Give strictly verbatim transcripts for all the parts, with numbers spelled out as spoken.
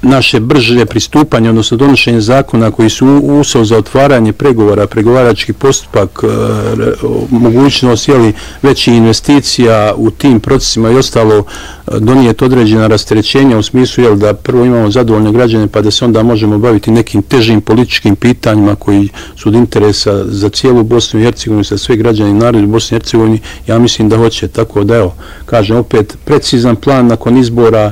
naše brže pristupanje, odnosno donošenje zakona koji su uslov za otvaranje pregovora, pregovarački postupak, mogućnost jeli, većih investicija u tim procesima i ostalo, donijeti određena rasterećenja u smislu jel, da prvo imamo zadovoljne građane pa da se onda možemo baviti nekim težim političkim pitanjima koji su od interesa za cijelu Bosnu i Hercegovinu, za sve građane i narod u Bosni i Hercegovini, ja mislim da hoće. Tako da evo, kažem opet, precizan plan nakon izbora,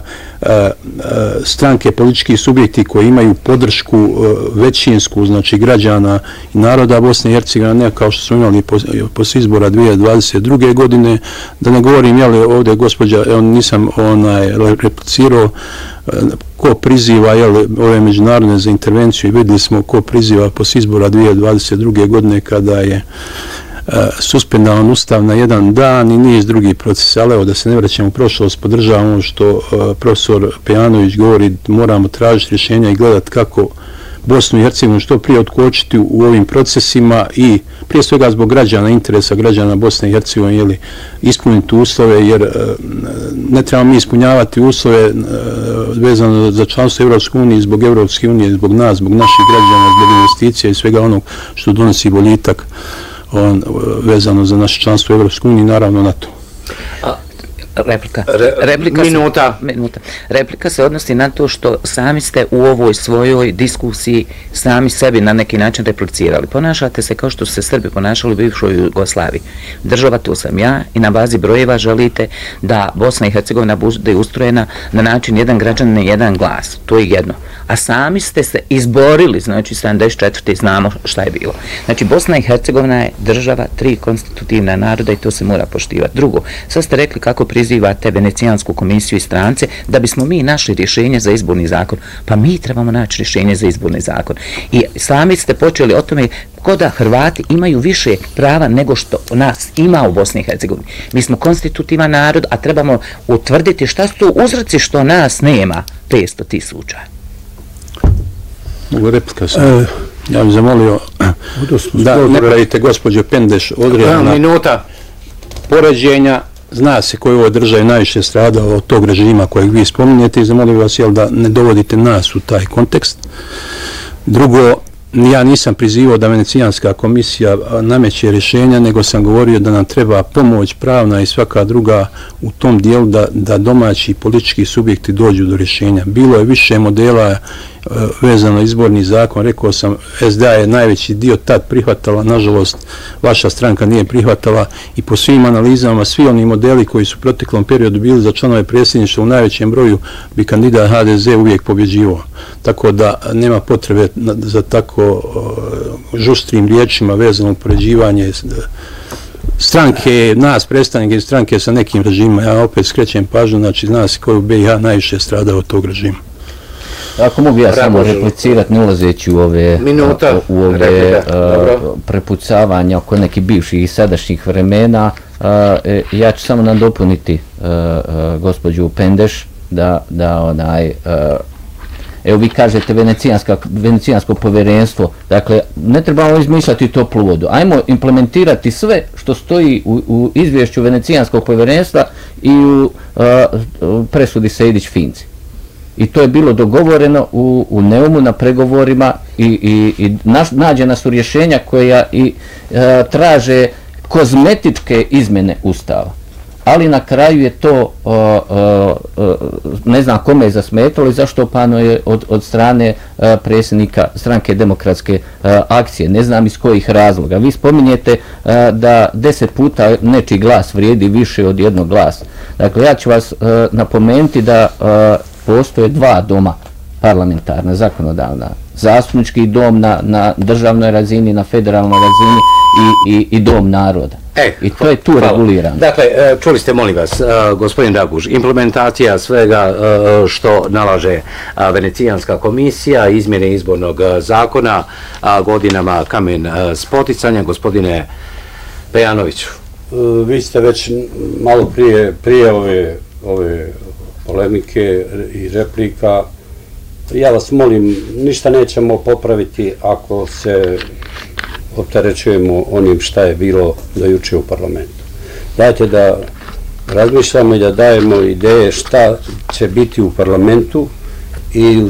stranke, politički subjekti koji imaju podršku većinsku, znači građana i naroda Bosne i Hercegovine, ne kao što smo imali posle izbora dvije hiljade dvadeset druge godine, da ne govorim, jel, ovdje gospođa, evo nisam onaj replicirao, ko priziva jel, ove međunarodne za intervenciju i vidjeli smo ko priziva posle izbora dvije hiljade dvadeset druge godine kada je suspendovan ustav na jedan dan i niz drugih procesa, ali evo da se ne vraćamo u prošlost, podržavamo što uh, profesor Pejanović govori, moramo tražiti rješenja i gledati kako Bosnu i Hercegovinu što prije otkočiti u, u ovim procesima i prije svega zbog građana, interesa građana Bosne i Hercegovine, jeli, ispuniti uslove, jer uh, ne trebamo mi ispunjavati uslove uh, vezano za članstvo Evropske unije, zbog Evropske unije, zbog nas, zbog naših građana, zbog investicija i svega onog što donosi boljitak on, vezano za naše članstvo u Evropskoj uniji, naravno na to. A, replika. Re, replika minuta. Se, minuta. Replika se odnosi na to što sami ste u ovoj svojoj diskusiji sami sebi na neki način replicirali. Ponašate se kao što su se Srbi ponašali u bivšoj Jugoslaviji. Država tu sam ja i na bazi brojeva želite da Bosna i Hercegovina bude ustrojena na način jedan građanin, jedan glas. To je jedno. A sami ste se izborili, znači sedamdeset četvrte znamo šta je bilo. Znači Bosna i Hercegovina je država tri konstitutivna naroda i to se mora poštivati. Drugo, sad ste rekli kako prizivate Venecijansku komisiju i strance da bismo mi našli rješenje za izborni zakon. Pa mi trebamo naći rješenje za izborni zakon. I sami ste počeli o tome ko da Hrvati imaju više prava nego što nas ima u Bosni i Hercegovini. Mi smo konstitutivan narod, a trebamo utvrditi šta su to uzroci što nas nema petsto tisuća. Mogu replika sam. E, ja bih zamolio da ne pravite gospođo Pendeš odredna minuta poređenja. Zna se koji u ovoj državi najviše stradao od tog režima kojeg vi spominjete i zamolio vas jel, da ne dovodite nas u taj kontekst. Drugo, ja nisam prizivao da Venecijanska komisija nameće rješenja, nego sam govorio da nam treba pomoć pravna i svaka druga u tom dijelu da, da domaći politički subjekti dođu do rješenja. Bilo je više modela vezano izborni zakon, rekao sam, S D A je najveći dio tad prihvatala, nažalost vaša stranka nije prihvatala i po svim analizama, svi oni modeli koji su u proteklom periodu bili za članove predsjedništva u najvećem broju bi kandidat H D Z uvijek pobjeđivao. Tako da nema potrebe za tako uh, žustrim riječima vezano upoređivanje stranke, nas predstavnike i stranke sa nekim režimima. Ja opet skrećem pažnju, znači zna se koji u B i H najviše stradao od tog režima. Ako mogu ja samo replicirati, ne ulazeći u ove, Minuta, u ove uh, prepucavanja oko nekih bivših i sadašnjih vremena, uh, ja ću samo nadopuniti uh, uh, gospođu Pendeš da, da onaj, uh, evo vi kažete venecijanska, venecijansko povjerenstvo, dakle ne trebamo izmišljati toplu vodu, ajmo implementirati sve što stoji u, u izvješću venecijanskog povjerenstva i u uh, presudi Sejdić-Finci. I to je bilo dogovoreno u, u Neumu na pregovorima i, i, i naš, nađena su rješenja koja i e, traže kozmetičke izmjene Ustava. Ali na kraju je to, o, o, o, ne znam kome je zasmetalo i zašto pano je od, od strane a, predsjednika stranke demokratske a, akcije. Ne znam iz kojih razloga. Vi spominjete a, da deset puta nečiji glas vrijedi više od jednog glasa. Dakle, ja ću vas a, napomenuti da a, postoje dva doma parlamentarna, zakonodavna, zastupnički dom na, na državnoj razini, na federalnoj razini i, i, i dom naroda. E, I to je tu hvala. Regulirano. Dakle, čuli ste, molim vas, gospodin Daguž, implementacija svega što nalaže Venecijanska komisija, izmjene izbornog zakona, godinama kamen spoticanja, gospodine Pejanoviću. Vi ste već malo prije, prije ove, ove polemike i replika. Ja vas molim, ništa nećemo popraviti ako se opterećujemo onim šta je bilo do juče u parlamentu. Dajte da razmišljamo i da dajemo ideje šta će biti u parlamentu i